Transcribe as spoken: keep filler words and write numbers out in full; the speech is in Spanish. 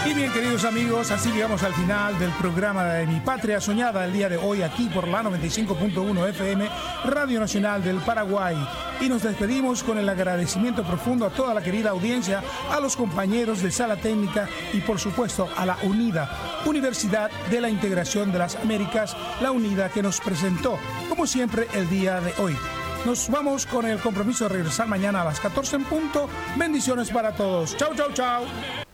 Y bien, queridos amigos, así llegamos al final del programa de Mi Patria Soñada el día de hoy aquí por la noventa y cinco punto uno F M, Radio Nacional del Paraguay. Y nos despedimos con el agradecimiento profundo a toda la querida audiencia, a los compañeros de Sala Técnica y por supuesto a la UNIDA, Universidad de la Integración de las Américas, la UNIDA que nos presentó, como siempre, el día de hoy. Nos vamos con el compromiso de regresar mañana a las catorce en punto. Bendiciones para todos. Chau, chau, chau.